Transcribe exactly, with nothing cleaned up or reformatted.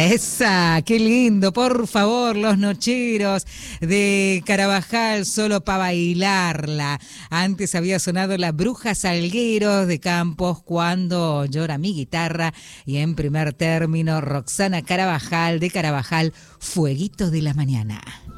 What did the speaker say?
Esa, qué lindo, por favor, los nocheros de Carabajal, solo para bailarla. Antes había sonado la Bruja Salgueros de Campos, Cuando llora mi guitarra, y en primer término Roxana Carabajal de Carabajal, Fueguito de la Mañana.